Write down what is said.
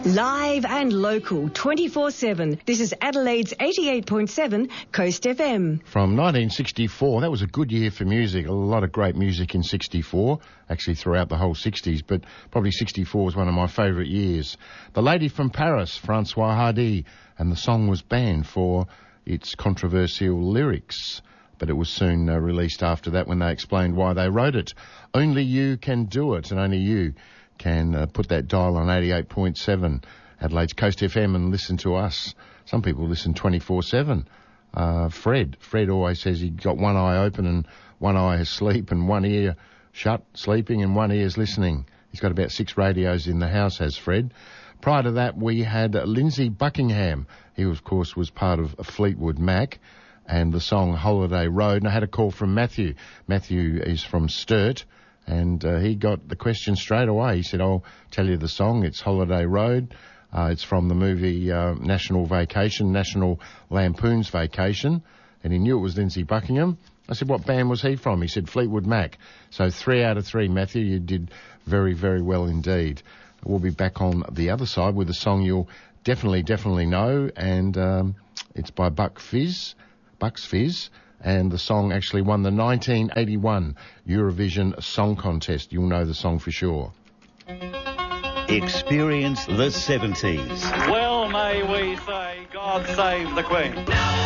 Live and local, 24/7. This is Adelaide's 88.7 Coast FM. From 1964, that was a good year for music. A lot of great music in 64, actually throughout the whole 60s, but probably 64 was one of my favourite years. The Lady from Paris, François Hardy, and the song was banned for its controversial lyrics, but it was soon released after that when they explained why they wrote it. Only you can do it, and only you can put that dial on 88.7 Adelaide's Coast FM and listen to us. Some people listen 24/7. Fred always says he got one eye open and one eye asleep and one ear shut, sleeping, and one ear's listening. He's got about 6 radios in the house, has Fred. Prior to that, we had Lindsay Buckingham. He, of course, was part of Fleetwood Mac and the song Holiday Road. And I had a call from Matthew. Matthew is from Sturt. And he got the question straight away. He said, I'll tell you the song. It's Holiday Road. It's from the movie National Lampoon's Vacation. And he knew it was Lindsay Buckingham. I said, what band was he from? He said, Fleetwood Mac. So 3 out of 3, Matthew. You did very, very well indeed. We'll be back on the other side with a song you'll definitely know. And it's by Bucks Fizz. And the song actually won the 1981 Eurovision Song Contest. You'll know the song for sure. Experience the 70s. Well, may we say, God save the Queen.